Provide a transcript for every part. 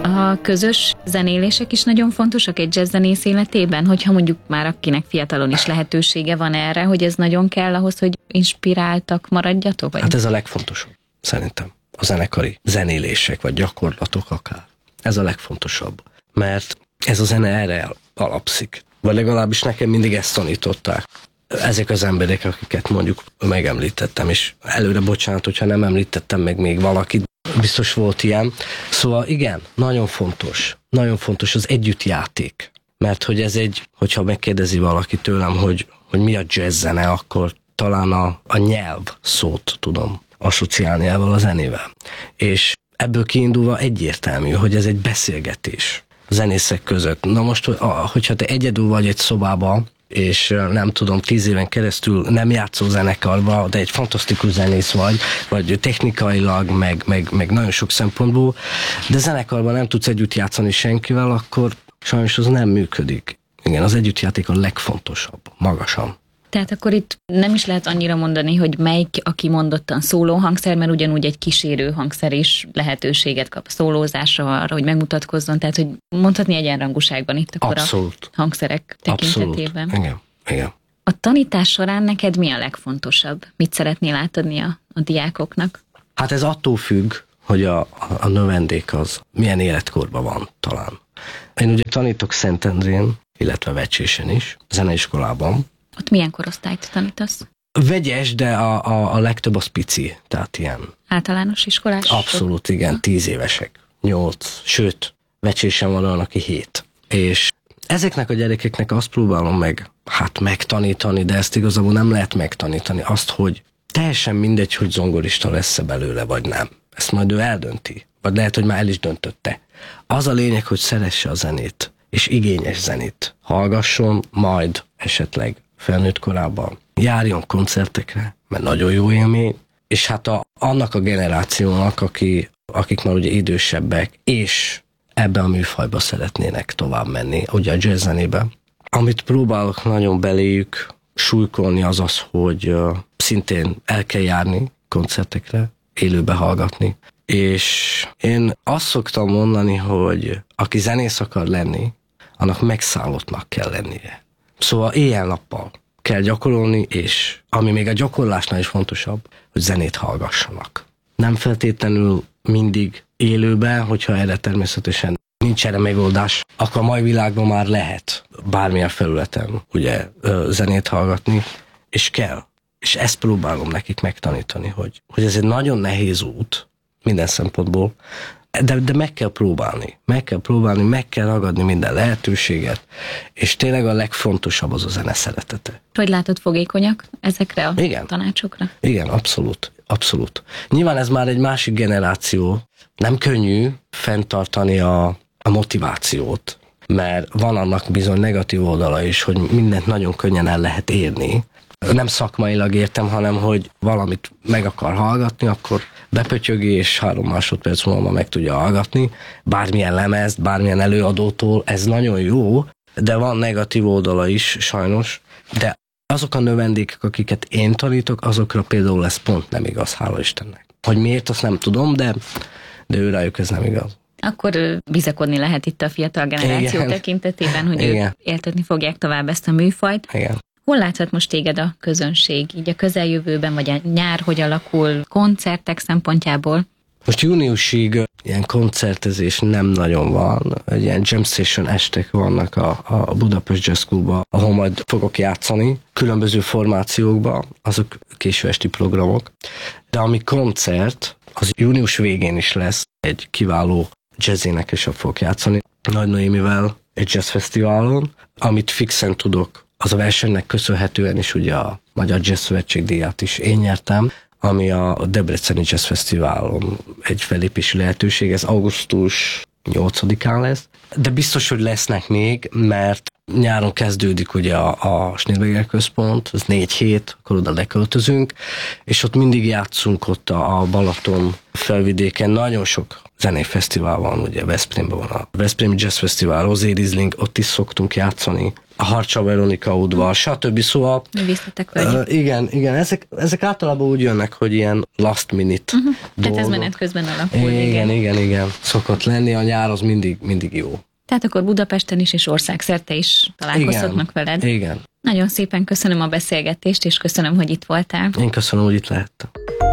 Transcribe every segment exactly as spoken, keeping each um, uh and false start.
A közös zenélések is nagyon fontosak egy jazzzenész életében, hogyha mondjuk már akinek fiatalon is lehetősége van erre, hogy ez nagyon kell ahhoz, hogy inspiráltak maradjatok? Vagy? Hát ez a legfontosabb, szerintem. A zenekari zenélések, vagy gyakorlatok akár. Ez a legfontosabb. Mert ez a zene erre alapszik. Vagy legalábbis nekem mindig ezt tanították. Ezek az emberek, akiket mondjuk megemlítettem, és előre bocsánat, hogyha nem említettem meg még valakit, biztos volt ilyen. Szóval igen, nagyon fontos. Nagyon fontos az együttjáték. Mert hogy ez egy, hogyha megkérdezi valaki tőlem, hogy, hogy mi a jazz zene, akkor talán a, a nyelv szót tudom asszociálni ezzel a zenével. És ebből kiindulva egyértelmű, hogy ez egy beszélgetés a zenészek között. Na most, hogyha te egyedül vagy egy szobában, és nem tudom, tíz éven keresztül nem játszol zenekarba, de egy fantasztikus zenész vagy, vagy technikailag, meg, meg, meg nagyon sok szempontból, de zenekarban nem tudsz együtt játszani senkivel, akkor sajnos az nem működik. Igen, az együttjáték a legfontosabb, magasan. Tehát akkor itt nem is lehet annyira mondani, hogy melyik, aki mondottan szóló hangszer, mert ugyanúgy egy kísérő hangszer is lehetőséget kap a szólózásra, arra, hogy megmutatkozzon, tehát hogy mondhatni egyenrangúságban itt akkor Abszolút. A hangszerek tekintetében. Abszolút. Igen. Igen. A tanítás során neked mi a legfontosabb? Mit szeretnél átadni a, a diákoknak? Hát ez attól függ, hogy a, a növendék az milyen életkorban van talán. Én ugye tanítok Szentendrén, illetve Vecsésen is, zeneiskolában. Ott milyen korosztályt tanítasz? Vegyes, de a, a, a legtöbb az pici, tehát ilyen. Általános iskolás? Abszolút, igen, tíz évesek, nyolc, sőt, Vecsésen van olyan, aki hét. És ezeknek a gyerekeknek azt próbálom meg, hát megtanítani, de ezt igazából nem lehet megtanítani, azt, hogy teljesen mindegy, hogy zongorista lesz-e belőle, vagy nem. Ezt majd ő eldönti, vagy lehet, hogy már el is döntötte. Az a lényeg, hogy szeresse a zenét, és igényes zenét hallgasson, majd esetleg felnőtt korában járjon koncertekre, mert nagyon jó élmény, és hát a, annak a generációnak, aki, akik már ugye idősebbek, és ebbe a műfajba szeretnének tovább menni, ugye a jazz zenébe. Amit próbálok nagyon beléjük súlykolni az az, hogy uh, szintén el kell járni koncertekre, élőbe hallgatni, és én azt szoktam mondani, hogy aki zenész akar lenni, annak megszállottnak kell lennie. Szóval éjjel-nappal kell gyakorolni, és ami még a gyakorlásnál is fontosabb, hogy zenét hallgassanak. Nem feltétlenül mindig élőben, hogyha erre természetesen nincs erre megoldás, akkor a mai világban már lehet bármilyen felületen ugye zenét hallgatni, és kell. És ezt próbálom nekik megtanítani, hogy, hogy ez egy nagyon nehéz út minden szempontból, De, de meg kell próbálni, meg kell próbálni, meg kell ragadni minden lehetőséget, és tényleg a legfontosabb az a zene szeretete. Hogy látod, fogékonyak ezekre a Igen. tanácsokra? Igen, abszolút, abszolút. Nyilván ez már egy másik generáció, nem könnyű fenntartani a, a motivációt, mert van annak bizony negatív oldala is, hogy mindent nagyon könnyen el lehet érni. Nem szakmailag értem, hanem hogy valamit meg akar hallgatni, akkor bepötyögi, és három másodperc múlva meg tudja hallgatni. Bármilyen lemezt, bármilyen előadótól, ez nagyon jó, de van negatív oldala is, sajnos. De azok a növendékek, akiket én tanítok, azokra például ez pont nem igaz, hála Istennek. Hogy miért, azt nem tudom, de, de ő rájuk ez nem igaz. Akkor bizakodni lehet itt a fiatal generáció Igen. tekintetében, hogy Igen. ők éltetni fogják tovább ezt a műfajt. Igen. Hol láthat most téged a közönség? Így a közeljövőben, vagy a nyár hogy alakul koncertek szempontjából? Most júniusig ilyen koncertezés nem nagyon van. Egy ilyen jam session estek vannak a, a Budapest Jazz Clubban, ahol majd fogok játszani, különböző formációkban, azok késő esti programok. De ami koncert, az június végén is lesz, egy kiváló jazzénekesebb fog játszani, Nagy Noémivel egy jazzfesztiválon, amit fixen tudok. Az a versenynek köszönhetően is ugye a Magyar Jazz Szövetség díját is én nyertem, ami a Debreceni Jazz Fesztiválon egy fellépési lehetőség, ez augusztus nyolcadikán lesz. De biztos, hogy lesznek még, mert nyáron kezdődik ugye a, a Schnillberger Központ, ez négy hét, akkor oda leköltözünk, és ott mindig játszunk ott a, a Balaton felvidéken, nagyon sok zenei fesztivál van, ugye Veszprémben van a Veszprémi Jazz Fesztivál, Rosé Riesling, ott is szoktunk játszani, a Harcsa Veronika udvar, stb. Szóval... Művészetek vagy. Uh, igen, igen, ezek, ezek általában úgy jönnek, hogy ilyen last minute Uh-huh. dolgok. Tehát ez menet közben alakul. Igen, Igen, igen, igen, igen. Szokott lenni, a nyár az mindig, mindig jó. Tehát akkor Budapesten is és országszerte is találkozhatnak Igen, veled. igen. Nagyon szépen köszönöm a beszélgetést, és köszönöm, hogy itt voltál. Én köszönöm, hogy itt lehettem.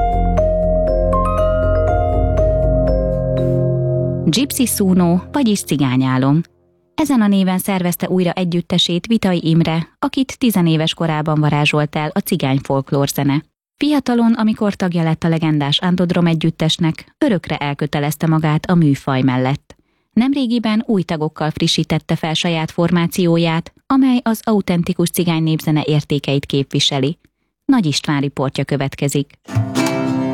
Gypsy Suno, vagyis cigányálom. Ezen a néven szervezte újra együttesét Vitai Imre, akit tizenéves korában varázsolt el a cigány folklórzene. Fiatalon, amikor tagja lett a legendás Antodrom együttesnek, örökre elkötelezte magát a műfaj mellett. Nemrégiben új tagokkal frissítette fel saját formációját, amely az autentikus cigány népzene értékeit képviseli. Nagy István riportja következik.